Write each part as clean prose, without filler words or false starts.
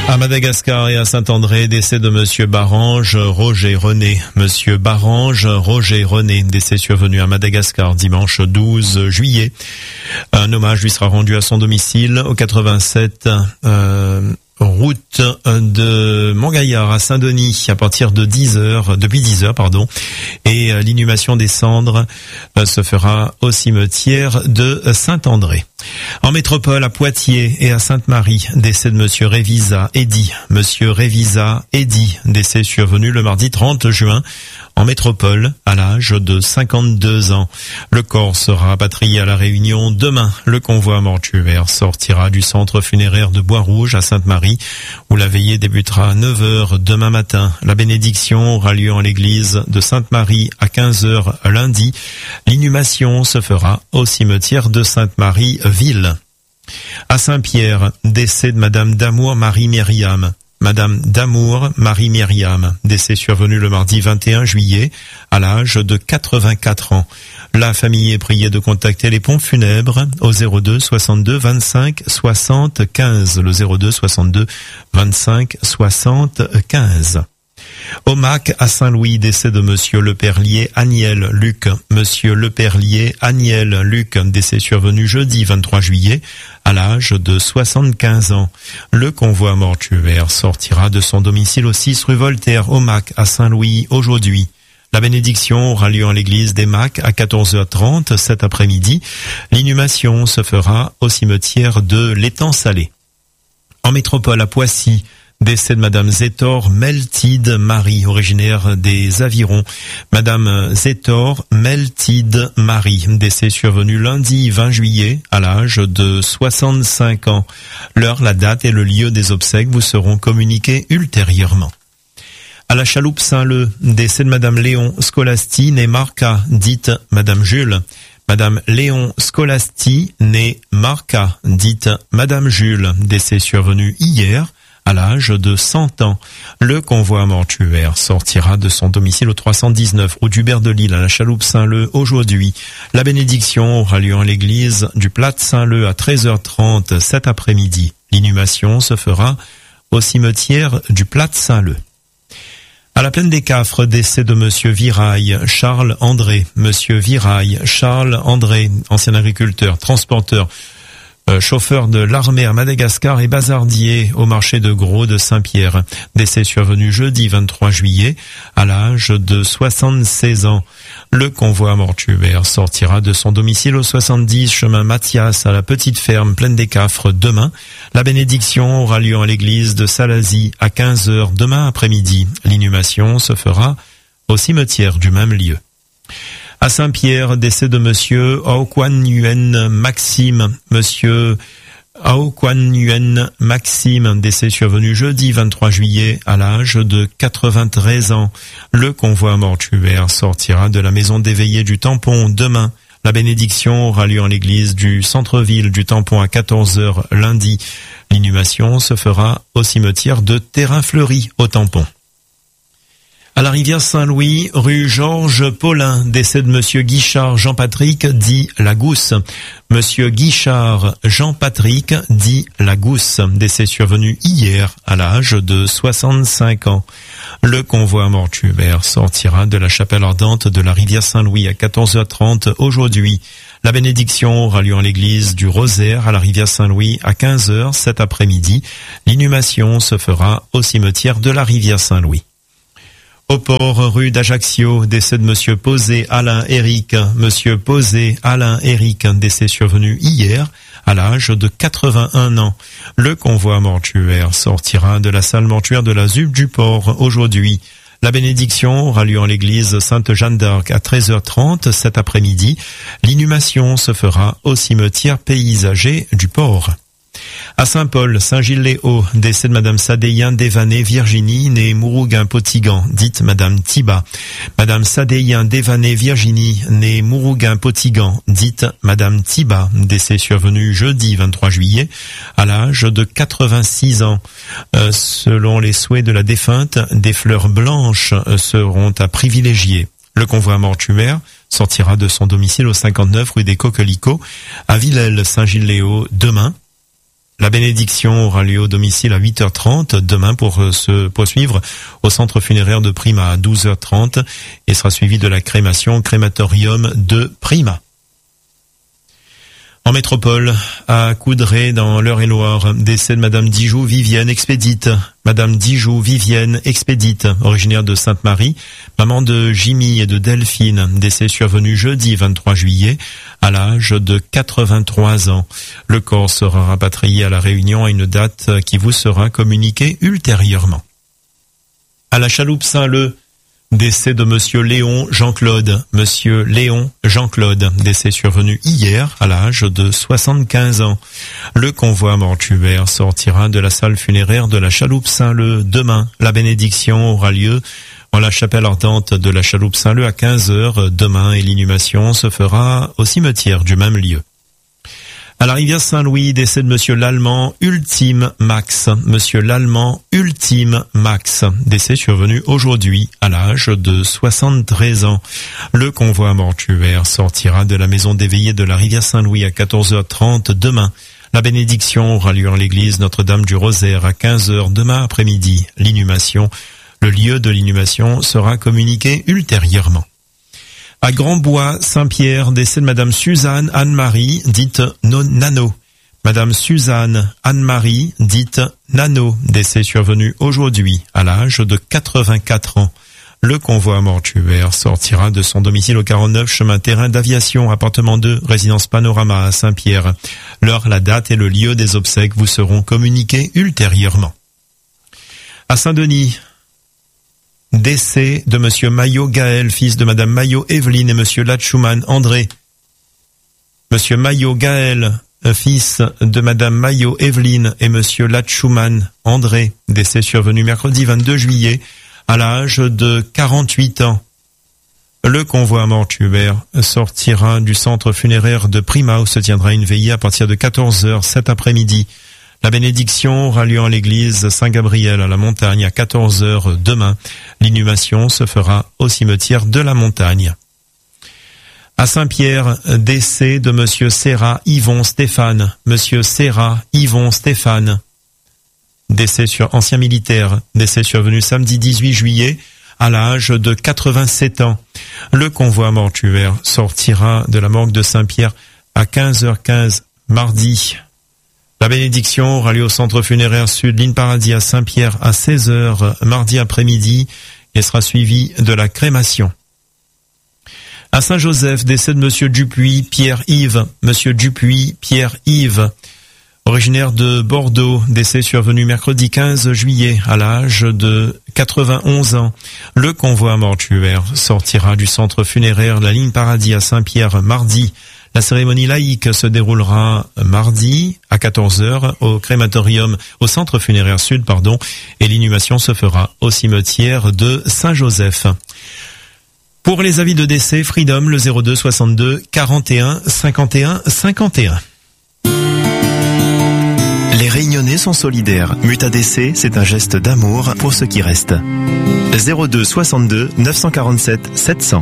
À Madagascar et à Saint-André, décès de Monsieur Barange Roger René. Monsieur Barange Roger René, décès survenu à Madagascar dimanche 12 juillet. Un hommage lui sera rendu à son domicile au 87 route de Montgaillard à Saint-Denis à partir de depuis 10 heures, et l'inhumation des cendres se fera au cimetière de Saint-André. En métropole, à Poitiers et à Sainte-Marie, décès de Monsieur Révisa Eddy. Monsieur Révisa Eddy, décès survenu le mardi 30 juin en métropole à l'âge de 52 ans. Le corps sera rapatrié à La Réunion demain. Le convoi mortuaire sortira du centre funéraire de Bois-Rouge à Sainte-Marie où la veillée débutera à 9h demain matin. La bénédiction aura lieu en l'église de Sainte-Marie à 15h lundi. L'inhumation se fera au cimetière de Sainte-Marie-Ville. À Saint-Pierre, décès de Madame d'Amour Marie-Myriam. Madame d'Amour Marie-Myriam, décès survenu le mardi 21 juillet à l'âge de 84 ans. La famille est priée de contacter les pompes funèbres au 02 62 25 60 15, le 02 62 25 60 15. Au MAC à Saint-Louis, décès de Monsieur Leperlier Agnel Luc. Monsieur Leperlier Agnel Luc, décès survenu jeudi 23 juillet à l'âge de 75 ans. Le convoi mortuaire sortira de son domicile au 6 rue Voltaire au MAC à Saint-Louis aujourd'hui. La bénédiction aura lieu en l'église des Macs à 14h30 cet après-midi. L'inhumation se fera au cimetière de l'Étang-Salé. En métropole à Poissy, décès de Madame Zétor Meltide Marie, originaire des Avirons. Madame Zétor Meltide Marie, décès survenu lundi 20 juillet à l'âge de 65 ans. L'heure, la date et le lieu des obsèques vous seront communiqués ultérieurement. À la Chaloupe Saint-Leu, décès de Madame Léon Scolasti, née Marca, dite Madame Jules. Madame Léon Scolasti, née Marca, dite Madame Jules, décès survenu hier à l'âge de 100 ans. Le convoi mortuaire sortira de son domicile au 319 rue d'Hubert de Lille à la Chaloupe Saint-Leu aujourd'hui. La bénédiction aura lieu en l'église du Plat de Saint-Leu à 13h30 cet après-midi. L'inhumation se fera au cimetière du Plat de Saint-Leu. À la Plaine des Cafres, décès de Monsieur Viraille Charles André. Monsieur Viraille Charles André, ancien agriculteur, transporteur, chauffeur de l'armée à Madagascar et bazardier au marché de Gros de Saint-Pierre. Décès survenu jeudi 23 juillet à l'âge de 76 ans. Le convoi mortuaire sortira de son domicile au 70 chemin Mathias à la petite ferme Plaine des Cafres demain. La bénédiction aura lieu en l'église de Salazie à 15h demain après-midi. L'inhumation se fera au cimetière du même lieu. À Saint-Pierre, décès de Monsieur Aokwan Nguyen Maxime. Monsieur Aokwan Nguyen Maxime, décès survenu jeudi 23 juillet à l'âge de 93 ans. Le convoi mortuaire sortira de la maison d'éveillé du Tampon demain. La bénédiction aura lieu en l'église du centre-ville du Tampon à 14h lundi. L'inhumation se fera au cimetière de Terrain-Fleuri au Tampon. À la rivière Saint-Louis, rue Georges Paulin, décès de Monsieur Guichard Jean-Patrick, dit la Gousse. Monsieur Guichard Jean-Patrick, dit la Gousse, décès survenu hier à l'âge de 65 ans. Le convoi mortuaire sortira de la chapelle ardente de la rivière Saint-Louis à 14h30 aujourd'hui. La bénédiction aura lieu en l'église du Rosaire à la rivière Saint-Louis à 15h cet après-midi. L'inhumation se fera au cimetière de la rivière Saint-Louis. Au port, rue d'Ajaccio, décès de Monsieur Posé Alain Éric. Monsieur Posé Alain Éric, décès survenu hier à l'âge de 81 ans. Le convoi mortuaire sortira de la salle mortuaire de la ZUP du port aujourd'hui. La bénédiction aura lieu en l'église Sainte-Jeanne d'Arc à 13h30 cet après-midi. L'inhumation se fera au cimetière paysager du port. À Saint-Paul, Saint-Gilles-les-Hauts, décès de Madame Sadéien Dévané Virginie, née Mourouguin-Potigan, dite Madame Thiba. Madame Sadéien Dévané Virginie, née Mourouguin-Potigan, dite Madame Thiba, décès survenu jeudi 23 juillet, à l'âge de 86 ans. Selon les souhaits de la défunte, des fleurs blanches seront à privilégier. Le convoi mortuaire sortira de son domicile au 59 rue des Coquelicots, à Villèle-Saint-Gilles-les-Hauts, demain. La bénédiction aura lieu au domicile à 8h30 demain pour se poursuivre au centre funéraire de Prima à 12h30 et sera suivi de la crémation crématorium de Prima. En métropole, à Coudray, dans l'Eure-et-Loire, décès de Madame Dijoux Vivienne Expédite. Madame Dijoux Vivienne Expédite, originaire de Sainte-Marie, maman de Jimmy et de Delphine, décès survenu jeudi 23 juillet, à l'âge de 83 ans. Le corps sera rapatrié à La Réunion à une date qui vous sera communiquée ultérieurement. À la Chaloupe Saint-Leu, décès de Monsieur Léon Jean-Claude. Monsieur Léon Jean-Claude, décès survenu hier à l'âge de 75 ans. Le convoi mortuaire sortira de la salle funéraire de la Chaloupe Saint-Leu demain. La bénédiction aura lieu en la chapelle ardente de la Chaloupe Saint-Leu à 15h demain et l'inhumation se fera au cimetière du même lieu. À la rivière Saint-Louis, décès de Monsieur l'Allemand Ultime Max. Monsieur l'Allemand Ultime Max, décès survenu aujourd'hui à l'âge de 73 ans. Le convoi mortuaire sortira de la maison d'éveillé de la rivière Saint-Louis à 14h30 demain. La bénédiction aura lieu en l'église Notre-Dame du Rosaire à 15h demain après-midi. L'inhumation, le lieu de l'inhumation sera communiqué ultérieurement. À Grandbois, Saint-Pierre, décès de Madame Suzanne Anne-Marie, dite Nano. Madame Suzanne Anne-Marie, dite Nano, décès survenu aujourd'hui, à l'âge de 84 ans. Le convoi mortuaire sortira de son domicile au 49 chemin terrain d'aviation, appartement 2, résidence Panorama à Saint-Pierre. L'heure, la date et le lieu des obsèques vous seront communiqués ultérieurement. À Saint-Denis, décès de Monsieur Maillot Gaël, fils de Madame Maillot Evelyne et Monsieur Latchouman André. Monsieur Maillot Gaël, fils de Madame Maillot Evelyne et Monsieur Latchouman André, décès survenu mercredi 22 juillet à l'âge de 48 ans. Le convoi mortuaire sortira du centre funéraire de Prima où se tiendra une veillée à partir de 14h cet après-midi. La bénédiction aura lieu en l'église Saint-Gabriel à la Montagne à 14h demain. L'inhumation se fera au cimetière de la Montagne. À Saint-Pierre, décès de Monsieur Serra Yvon Stéphane. Monsieur Serra Yvon Stéphane, décès ancien militaire, décès survenu samedi 18 juillet à l'âge de 87 ans. Le convoi mortuaire sortira de la morgue de Saint-Pierre à 15h15 mardi. La bénédiction aura lieu au centre funéraire sud, Ligne Paradis à Saint-Pierre à 16h mardi après-midi et sera suivi de la crémation. À Saint-Joseph, décès de Monsieur Dupuis Pierre-Yves. Monsieur Dupuis Pierre-Yves, originaire de Bordeaux, décès survenu mercredi 15 juillet à l'âge de 91 ans. Le convoi mortuaire sortira du centre funéraire La Ligne Paradis à Saint-Pierre mardi. La cérémonie laïque se déroulera mardi à 14h au crématorium, au centre funéraire sud, et l'inhumation se fera au cimetière de Saint-Joseph. Pour les avis de décès, Freedom, le 02 62 41 51 51. Les Réunionnais sont solidaires. Mutadc, c'est un geste d'amour pour ceux qui restent. 02 62 947 700.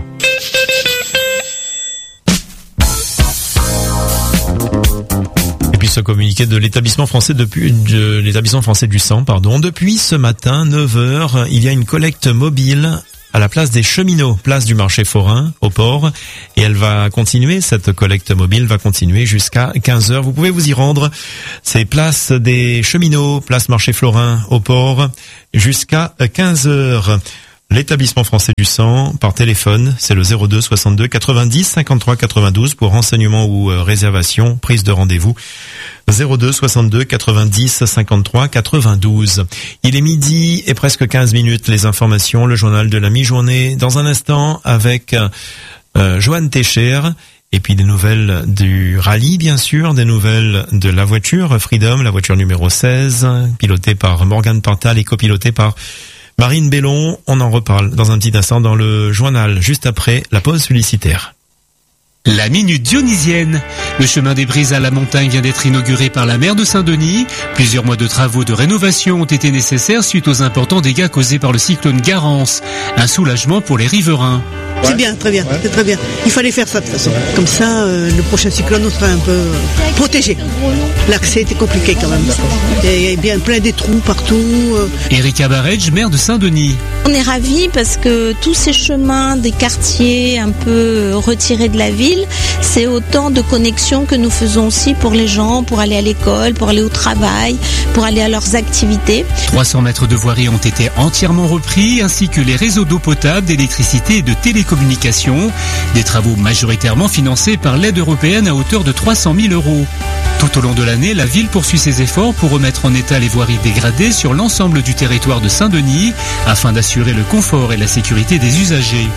Ce communiqué de l'établissement français du sang, Depuis ce matin, 9h, il y a une collecte mobile à la place des cheminots, place du marché forain, au port, et cette collecte mobile va continuer jusqu'à 15h. Vous pouvez vous y rendre. C'est place des cheminots, place marché forain, au port, jusqu'à 15h. L'établissement français du sang, par téléphone, c'est le 02 62 90 53 92 pour renseignements ou réservation, prise de rendez-vous. 02 62 90 53 92. Il est midi et presque 15 minutes. Les informations, le journal de la mi-journée. Dans un instant, avec Joanne Técher. Et puis des nouvelles du rallye, bien sûr, des nouvelles de la voiture Freedom, la voiture numéro 16, pilotée par Morgane Partal et copilotée par Marine Bellon. On en reparle dans un petit instant dans le journal, juste après la pause publicitaire. La minute dionysienne. Le chemin des Brises à la montagne vient d'être inauguré par la maire de Saint-Denis. Plusieurs mois de travaux de rénovation ont été nécessaires suite aux importants dégâts causés par le cyclone Garance. Un soulagement pour les riverains. C'est bien, très bien, c'est très bien. Il fallait faire ça de toute façon. Comme ça, le prochain cyclone, on sera un peu protégé. L'accès était compliqué quand même. Il y a bien plein des trous partout. Erika Baredge, maire de Saint-Denis. On est ravis parce que tous ces chemins des quartiers un peu retirés de la ville, c'est autant de connexions que nous faisons aussi pour les gens, pour aller à l'école, pour aller au travail, pour aller à leurs activités. 300 mètres de voirie ont été entièrement repris, ainsi que les réseaux d'eau potable, d'électricité et de télécommunications. Des travaux majoritairement financés par l'aide européenne à hauteur de 300 000 €. Tout au long de l'année, la ville poursuit ses efforts pour remettre en état les voiries dégradées sur l'ensemble du territoire de Saint-Denis, afin d'assurer le confort et la sécurité des usagers.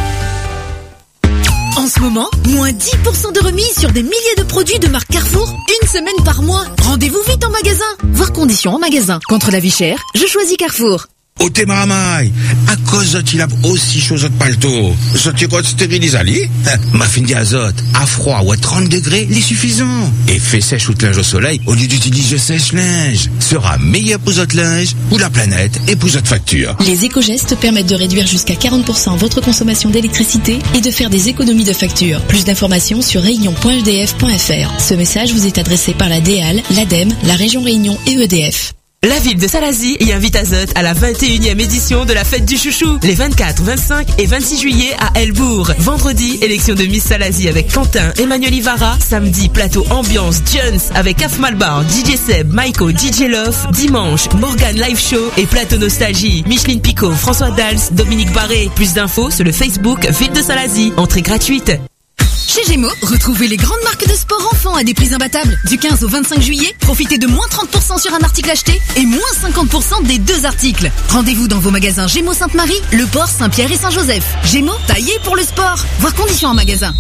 En ce moment, moins 10% de remise sur des milliers de produits de marque Carrefour, une semaine par mois. Rendez-vous vite en magasin. Voir conditions en magasin. Contre la vie chère, je choisis Carrefour. Au Témaramai, à cause de il a aussi chose de palto. Ce tu quoi stérilise ali? Ma fin d'azote, à froid ou à 30 degrés, il est suffisant. Et fait sèche ou linge au soleil, au lieu d'utiliser sèche-linge, sera meilleur pour votre linge, pour la planète et pour votre facture. Les éco-gestes permettent de réduire jusqu'à 40% votre consommation d'électricité et de faire des économies de facture. Plus d'informations sur réunion.edf.fr. Ce message vous est adressé par la DEAL, l'ADEME, la région Réunion et EDF. La ville de Salazie y invite Azote à la 21e édition de la fête du chouchou, les 24, 25 et 26 juillet à Elbourg. Vendredi, élection de Miss Salazie avec Quentin, Emmanuel Ivara. Samedi, plateau ambiance Jones avec Af Malbar, DJ Seb, Maiko, DJ Love. Dimanche, Morgan Live Show et plateau nostalgie. Micheline Picot, François Dals, Dominique Barré. Plus d'infos sur le Facebook Ville de Salazie. Entrée gratuite. Chez Gémeaux, retrouvez les grandes marques de sport enfants à des prix imbattables. Du 15 au 25 juillet, profitez de moins 30% sur un article acheté et moins 50% des 2 articles. Rendez-vous dans vos magasins Gémeaux Sainte-Marie, Le Port, Saint-Pierre et Saint-Joseph. Gémeaux, taillé pour le sport. Voir conditions en magasin.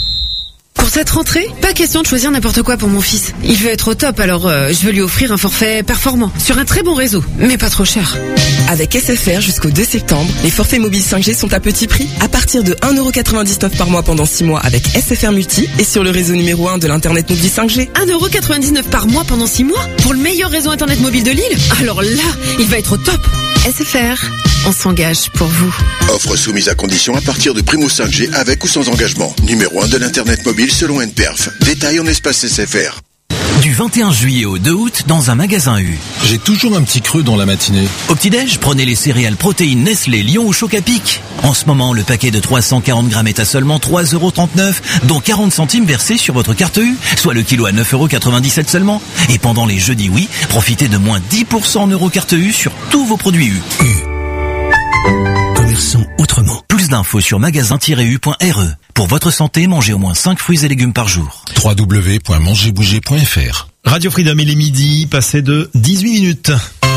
Pour cette rentrée, pas question de choisir n'importe quoi pour mon fils. Il veut être au top, alors je veux lui offrir un forfait performant, sur un très bon réseau, mais pas trop cher. Avec SFR jusqu'au 2 septembre, les forfaits mobiles 5G sont à petit prix, à partir de 1,99€ par mois pendant 6 mois avec SFR Multi et sur le réseau numéro 1 de l'Internet mobile 5G. 1,99€ par mois pendant 6 mois pour le meilleur réseau Internet mobile de l'île? Alors là, il va être au top. SFR, on s'engage pour vous. Offre soumise à condition à partir de Primo 5G avec ou sans engagement. Numéro 1 de l'Internet mobile selon NPerf. Détail en espace SFR. Du 21 juillet au 2 août dans un magasin U. J'ai toujours un petit creux dans la matinée. Au petit-déj, prenez les céréales protéines Nestlé, Lion ou Choc-à-Pic. En ce moment, le paquet de 340 grammes est à seulement 3,39€, dont 40 centimes versés sur votre carte U, soit le kilo à 9,97€ seulement. Et pendant les jeudis oui, profitez de moins 10% en euros carte U sur tous vos produits U. Commerçant autrement. Plus d'infos sur magasin-u.re. Pour votre santé, mangez au moins 5 fruits et légumes par jour. www.mangerbouger.fr. Radio Freedom, il est midi, passé de 18 minutes.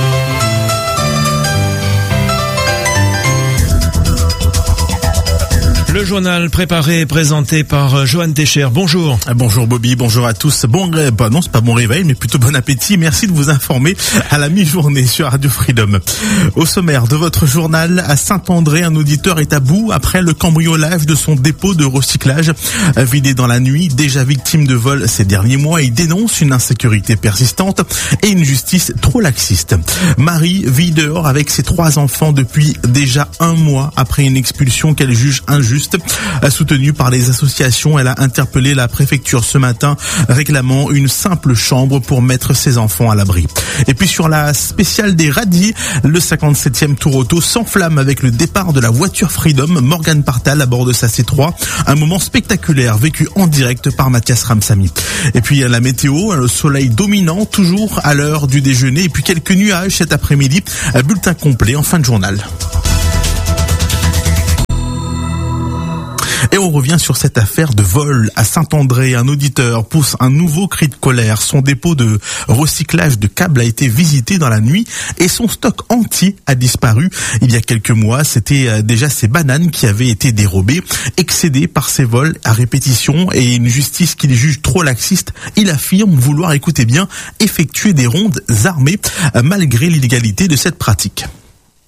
Le journal préparé et présenté par Johan Técher. Bonjour. Bonjour Bobby, bonjour à tous. Non, c'est pas bon réveil, mais plutôt bon appétit. Merci de vous informer à la mi-journée sur Radio Freedom. Au sommaire de votre journal, à Saint-André, un auditeur est à bout après le cambriolage de son dépôt de recyclage vidé dans la nuit. Déjà victime de vol ces derniers mois, il dénonce une insécurité persistante et une justice trop laxiste. Marie vit dehors avec ses 3 enfants depuis déjà 1 mois après une expulsion qu'elle juge injuste. Soutenue par les associations, elle a interpellé la préfecture ce matin, réclamant une simple chambre pour mettre ses enfants à l'abri. Et puis sur la spéciale des radis, le 57e Tour Auto s'enflamme avec le départ de la voiture Freedom, Morgan Partal à bord de sa C3. Un moment spectaculaire vécu en direct par Mathias Ramsamy. Et puis la météo, le soleil dominant toujours à l'heure du déjeuner et puis quelques nuages cet après-midi. Bulletin complet en fin de journal. Et on revient sur cette affaire de vol à Saint-André. Un auditeur pousse un nouveau cri de colère. Son dépôt de recyclage de câbles a été visité dans la nuit et son stock entier a disparu. Il y a quelques mois, c'était déjà ses bananes qui avaient été dérobées. Excédé par ces vols à répétition et une justice qu'il juge trop laxiste, il affirme vouloir, écoutez bien, effectuer des rondes armées malgré l'illégalité de cette pratique.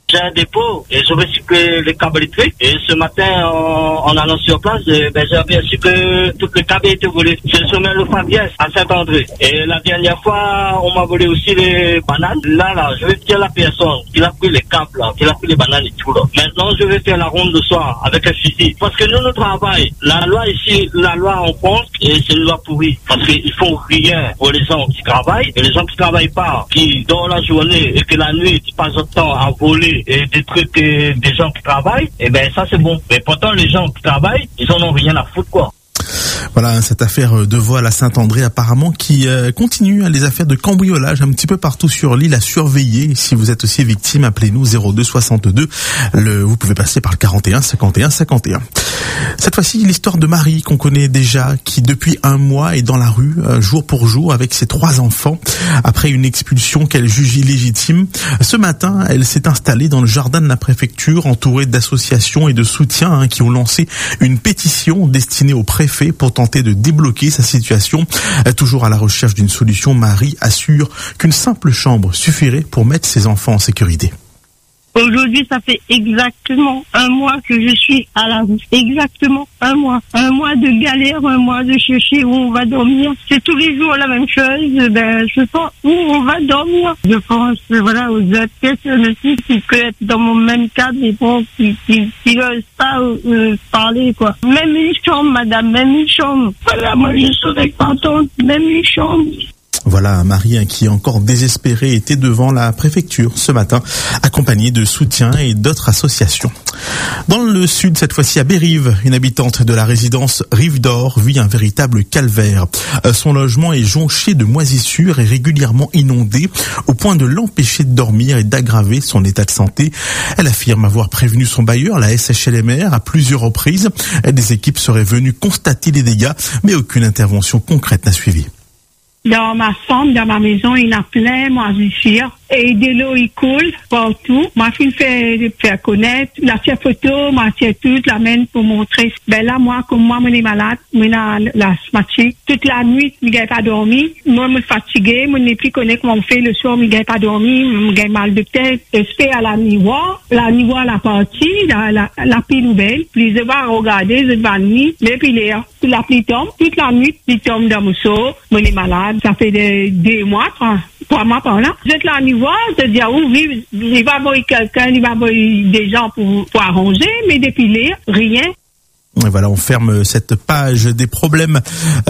J'ai un dépôt et je recycle les câbles électriques. Et ce matin, en allant sur place, j'avais su que toutes les câbles étaient volés. Je soumets le Fabiès à Saint-André. Et la dernière fois, on m'a volé aussi les bananes. Là, je vais dire la personne qui a pris les câbles, là, qui a pris les bananes et tout, là. Maintenant, je vais faire la ronde le soir avec un fusil. Parce que nous travaillons. La loi ici, la loi en France, et c'est une loi pourrie. Parce qu'ils font rien pour les gens qui travaillent. Et les gens qui travaillent pas, qui dorment la journée et que la nuit, qui passent le temps à voler et des trucs des gens qui travaillent, et ben ça c'est bon. Mais pourtant les gens qui travaillent, ils en ont rien à foutre, quoi. Voilà, cette affaire de vol à Saint-André apparemment qui continue, les affaires de cambriolage un petit peu partout sur l'île à surveiller. Si vous êtes aussi victime, appelez-nous 02 62. Vous pouvez passer par le 41 51 51. Cette fois-ci, l'histoire de Marie qu'on connaît déjà, qui depuis un mois est dans la rue jour pour jour avec ses 3 enfants après une expulsion qu'elle juge illégitime. Ce matin, elle s'est installée dans le jardin de la préfecture entourée d'associations et de soutiens qui ont lancé une pétition destinée au préfet pour tenter de débloquer sa situation. Toujours à la recherche d'une solution, Marie assure qu'une simple chambre suffirait pour mettre ses enfants en sécurité. Aujourd'hui, ça fait exactement un mois que je suis à la rue. Exactement un mois. Un mois de galère, un mois de chercher où on va dormir. C'est tous les jours la même chose. Je pense où on va dormir. Je pense, voilà, aux autres personnes aussi qui peuvent être dans mon même cadre, mais bon, qui n'osent pas parler, quoi. Même une chambre, madame, même une chambre. Voilà, moi je serais contente, même une chambre. Voilà, Marie qui est encore désespérée était devant la préfecture ce matin, accompagnée de soutiens et d'autres associations. Dans le sud, cette fois-ci à Bérive, une habitante de la résidence Rive d'Or vit un véritable calvaire. Son logement est jonché de moisissures et régulièrement inondé, au point de l'empêcher de dormir et d'aggraver son état de santé. Elle affirme avoir prévenu son bailleur, la SHLMR, à plusieurs reprises. Des équipes seraient venues constater les dégâts, mais aucune intervention concrète n'a suivi. Dans ma chambre, dans ma maison, il y a plein de moisissures. Et de l'eau, il coule partout. Ma fille fait connaître. La tire photo, ma tire toute, l'amène pour montrer. Ben là, moi, comme moi, je suis malade, je suis asthmatique. Toute la nuit, je n'ai pas dormi. Moi, je suis fatiguée. Je n'ai plus connu comment on fait le soir, je n'ai pas dormi. Je suis mal de tête. Je fais à la nivoire. La nivoire, la partie, la pluie nouvelle. Puis je vais regarder, je vais nuit. Mais puis la pluie tombe. Toute la nuit, il tombe dans mon seau. Je suis malade. Ça fait 2 mois, 3 mois par là. Je la nivoire, je dis, oui, il va avoir quelqu'un, il va avoir des gens pour arranger, mais dépiler, rien. Et voilà, on ferme cette page des problèmes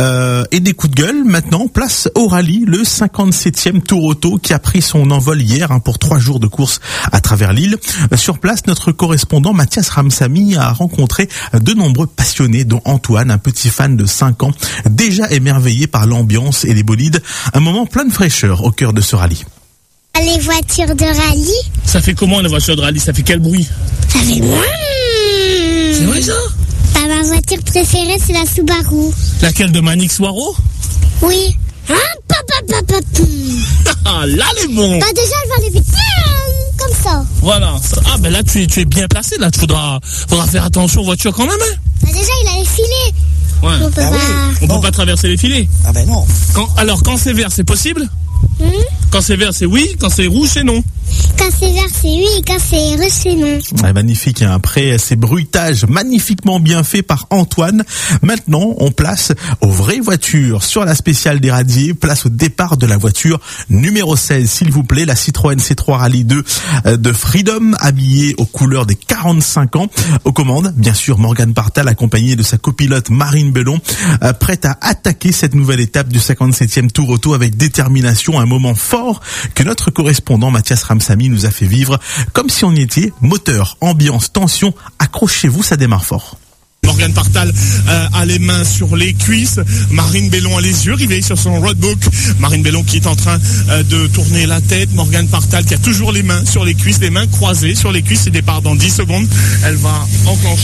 et des coups de gueule. Maintenant, place au rallye, le 57e Tour Auto qui a pris son envol hier pour 3 jours de course à travers l'île. Sur place, notre correspondant Mathias Ramsamy a rencontré de nombreux passionnés, dont Antoine, un petit fan de 5 ans, déjà émerveillé par l'ambiance et les bolides. Un moment plein de fraîcheur au cœur de ce rallye. Les voitures de rallye. Ça fait comment les voitures de rallye? Ça fait quel bruit? Ça fait... C'est vrai ça? Ma voiture préférée, c'est la Subaru. Laquelle, de Manix Waro? Oui. Ah, là, elle est bon. Déjà, elle va aller vite. Comme ça. Voilà. Ah, ben là, tu es bien placé. Là, faudra faire attention aux voitures quand même. Hein. Déjà, il a les filets. Ouais. On peut pas traverser les filets. Ah ben non. Quand c'est vert, c'est possible? Quand c'est vert, c'est oui. Quand c'est rouge, c'est non. Quand c'est vert, c'est oui. Et quand c'est rouge, c'est non. Ouais, magnifique. Après ces bruitages magnifiquement bien faits par Antoine, maintenant, on place aux vraies voitures. Sur la spéciale des radiers, place au départ de la voiture numéro 16, s'il vous plaît, la Citroën C3 Rallye 2 de Freedom, habillée aux couleurs des 45 ans. Aux commandes, bien sûr, Morgane Partal, accompagnée de sa copilote Marine Bellon, prête à attaquer cette nouvelle étape du 57e Tour Auto avec détermination. Un moment fort que notre correspondant Mathias Ramsamy nous a fait vivre comme si on y était. Moteur, ambiance, tension, accrochez-vous, ça démarre fort. Morgane Partal a les mains sur les cuisses, Marine Bellon a les yeux rivés sur son roadbook, Marine Bellon qui est en train de tourner la tête, Morgane Partal qui a toujours les mains sur les cuisses, les mains croisées sur les cuisses, et départ dans 10 secondes, elle va enclencher